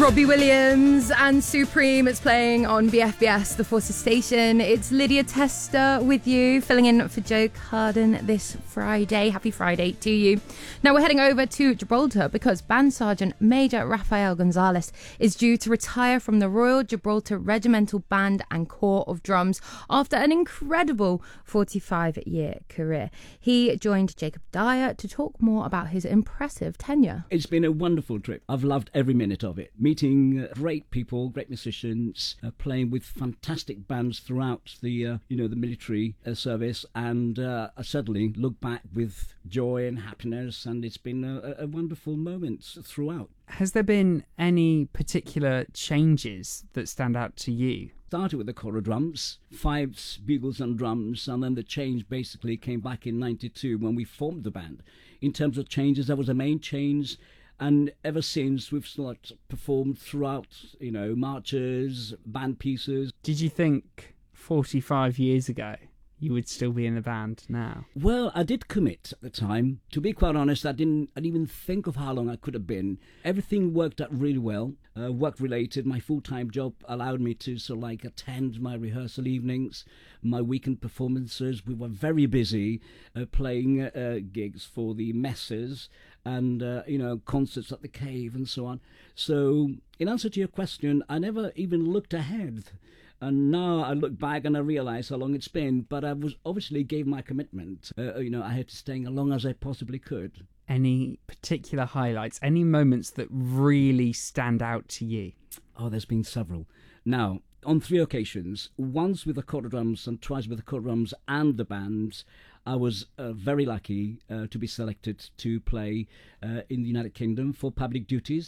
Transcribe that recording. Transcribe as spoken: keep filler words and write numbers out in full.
Robbie Williams and Supreme. It's playing on B F B S, the Forces Station. It's Lydia Tester with you, filling in for Joe Carden this Friday. Happy Friday to you. Now we're heading over to Gibraltar because Band Sergeant Major Rafael Gonzalez is due to retire from the Royal Gibraltar Regimental Band and Corps of Drums after an incredible forty-five-year career. He joined Jacob Dyer to talk more about his impressive tenure. It's been a wonderful trip. I've loved every minute of it. Meeting uh, great people, great musicians, uh, playing with fantastic bands throughout the, uh, you know, the military uh, service, and uh, I suddenly look back with joy and happiness, and it's been a, a wonderful moment throughout. Has there been any particular changes that stand out to you? Started with the corps of drums, fifes, bugles and drums, and then the change basically came back in ninety-two when we formed the band. In terms of changes, that was the main change. And ever since, we've sort of performed throughout, you know, marches, band pieces. Did you think forty-five years ago you would still be in the band now? Well, I did commit at the time. To be quite honest, I didn't, I didn't even think of how long I could have been. Everything worked out really well. Uh, work-related, my full-time job allowed me to sort of like attend my rehearsal evenings, my weekend performances. We were very busy uh, playing uh, gigs for the messes and, uh, you know, concerts at the Cave and so on. So, in answer to your question, I never even looked ahead. And now I look back and I realise how long it's been, but I was obviously gave my commitment. Uh, you know, I had to stay as long as I possibly could. Any particular highlights, any moments that really stand out to you? Oh, there's been several. Now, on three occasions, once with the corps of drums and twice with the corps of drums and the bands, I was uh, very lucky uh, to be selected to play uh, in the United Kingdom for public duties.